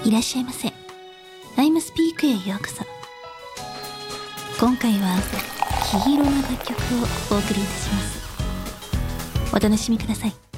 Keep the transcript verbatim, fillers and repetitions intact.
いらっしゃいませ。タイムスピークへようこそ。今回は黄色の楽曲をお送りいたします。お楽しみください。